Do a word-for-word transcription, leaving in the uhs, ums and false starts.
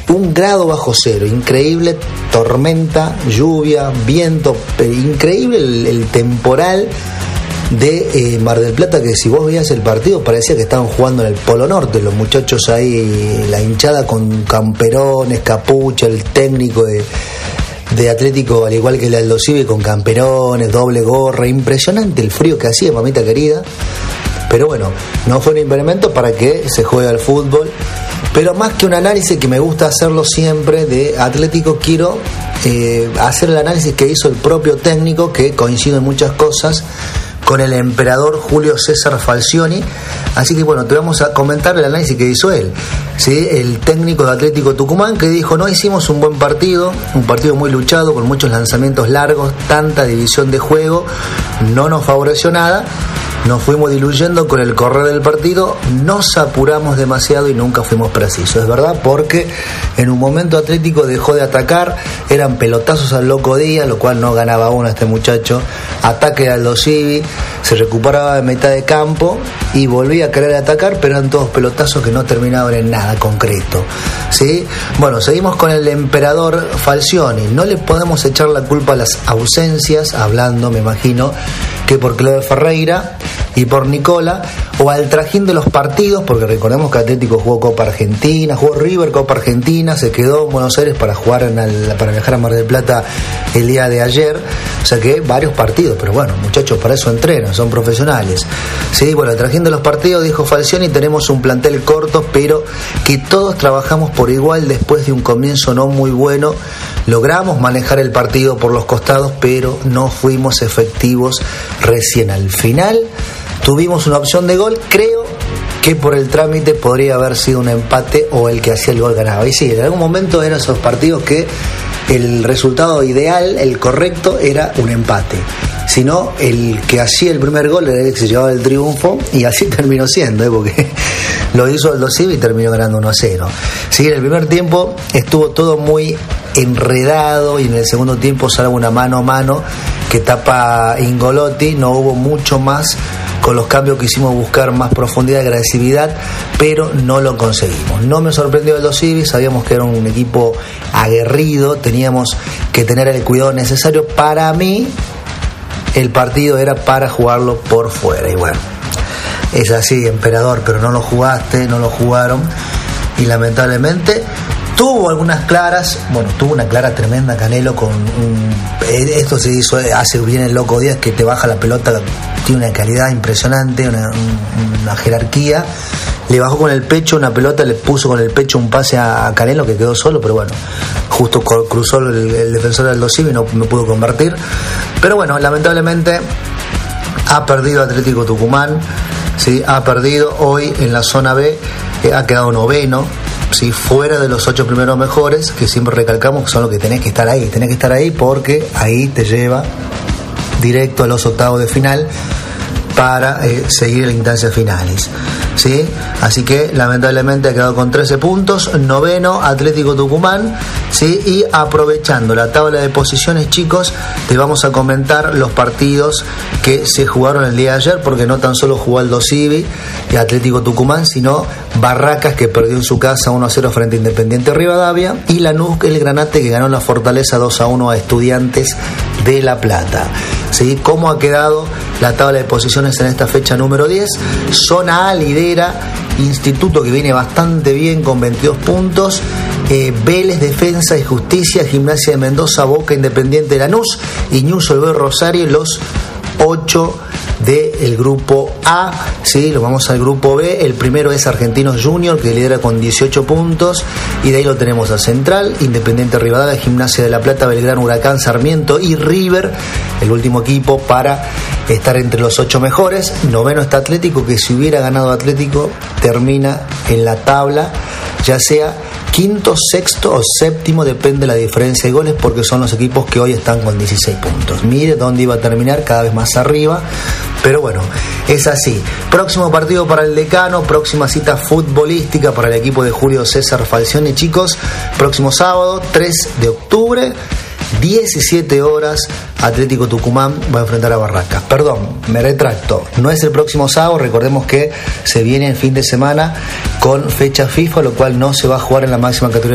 un grado bajo cero, increíble, tormenta, lluvia, viento, increíble el, el temporal de eh, Mar del Plata, que si vos veías el partido parecía que estaban jugando en el Polo Norte, los muchachos ahí, la hinchada con camperones, capucha, el técnico de, de Atlético, al igual que el Aldo Civi, con camperones, doble gorra, impresionante el frío que hacía, mamita querida. Pero bueno, no fue un impedimento para que se juegue al fútbol. Pero más que un análisis, que me gusta hacerlo siempre, de Atlético, quiero eh, hacer el análisis que hizo el propio técnico, que coincide en muchas cosas con el emperador Julio César Falcioni. Así que bueno, te vamos a comentar el análisis que hizo él, ¿sí? El técnico de Atlético Tucumán, que dijo: no hicimos un buen partido, un partido muy luchado, con muchos lanzamientos largos, tanta división de juego, no nos favoreció nada. Nos fuimos diluyendo con el correr del partido, nos apuramos demasiado y nunca fuimos precisos. Es verdad, porque en un momento Atlético dejó de atacar, eran pelotazos al Loco Díaz, lo cual no ganaba uno este muchacho. Ataque de Aldo Civi, se recuperaba de mitad de campo y volvía a querer atacar, pero eran todos pelotazos que no terminaban en nada concreto, ¿sí? Bueno, seguimos con el emperador Falcioni. No le podemos echar la culpa a las ausencias, hablando, me imagino, que por Claudio Ferreira y por Nicola, o al trajín de los partidos, porque recordemos que Atlético jugó Copa Argentina, jugó River Copa Argentina, se quedó en Buenos Aires para jugar en el, para viajar a Mar del Plata el día de ayer, o sea que varios partidos, pero bueno, muchachos, para eso entrenan, son profesionales. Sí, bueno, al trajín de los partidos, dijo Falcioni, tenemos un plantel corto, pero que todos trabajamos por igual. Después de un comienzo no muy bueno, logramos manejar el partido por los costados, pero no fuimos efectivos. Recién al final tuvimos una opción de gol, creo que por el trámite podría haber sido un empate o el que hacía el gol ganaba. Y sí, en algún momento eran esos partidos que el resultado ideal, el correcto, era un empate. Si no, el que hacía el primer gol era el que se llevaba el triunfo, y así terminó siendo, ¿eh? Porque lo hizo Aldo Civi y terminó ganando uno a cero. Sí, en el primer tiempo estuvo todo muy enredado y en el segundo tiempo sale una mano a mano que tapa Ingolotti. No hubo mucho más con los cambios que hicimos, buscar más profundidad y agresividad, pero no lo conseguimos. No me sorprendió Aldo Civi, sabíamos que era un equipo aguerrido, teníamos que tener el cuidado necesario. Para mí el partido era para jugarlo por fuera, y bueno, es así, emperador, pero no lo jugaste, no lo jugaron, y lamentablemente tuvo algunas claras. Bueno, tuvo una clara tremenda Canelo con un, esto se hizo, hace bien el Loco Díaz, que te baja la pelota, tiene una calidad impresionante, una, una jerarquía. Le bajó con el pecho una pelota, le puso con el pecho un pase a Canelo que quedó solo, pero bueno, justo cruzó el, el defensor del Aldo Civi y no, no pudo convertir. Pero bueno, lamentablemente ha perdido Atlético Tucumán, ¿sí? Ha perdido hoy en la zona B, eh, ha quedado noveno, ¿sí? Fuera de los ocho primeros mejores, que siempre recalcamos que son los que tenés que estar ahí, tenés que estar ahí porque ahí te lleva directo a los octavos de final para eh, seguir en instancias finales, ¿sí? Así que lamentablemente ha quedado con trece puntos, noveno Atlético Tucumán, ¿sí? Y aprovechando la tabla de posiciones, chicos, te vamos a comentar los partidos que se jugaron el día de ayer, porque no tan solo jugó Aldo Civi y Atlético Tucumán, sino Barracas, que perdió en su casa uno a cero frente a Independiente Rivadavia, y Lanús, el Granate, que ganó en la Fortaleza dos a uno a Estudiantes de La Plata, ¿sí? ¿Cómo ha quedado la tabla de posiciones en esta fecha número diez? Zona A lidera Instituto, que viene bastante bien con veintidós puntos, eh, Vélez, Defensa y Justicia, Gimnasia de Mendoza, Boca, Independiente, Lanús y Newell's Old Boys Rosario, los ocho del grupo A, ¿sí? Lo vamos al grupo B. El primero es Argentinos Junior, que lidera con dieciocho puntos, y de ahí lo tenemos a Central, Independiente Rivadavia, Gimnasia de La Plata, Belgrano, Huracán, Sarmiento y River, el último equipo para estar entre los ocho mejores. Noveno está Atlético, que si hubiera ganado Atlético termina en la tabla, ya sea quinto, sexto o séptimo, depende de la diferencia de goles, porque son los equipos que hoy están con dieciséis puntos. Mire dónde iba a terminar, cada vez más arriba, pero bueno, es así. Próximo partido para el Decano, próxima cita futbolística para el equipo de Julio César Falcioni, chicos, próximo sábado tres de octubre, diecisiete horas, Atlético Tucumán va a enfrentar a Barracas. Perdón, me retracto, no es el próximo sábado, recordemos que se viene el fin de semana con fecha FIFA, lo cual no se va a jugar en la máxima categoría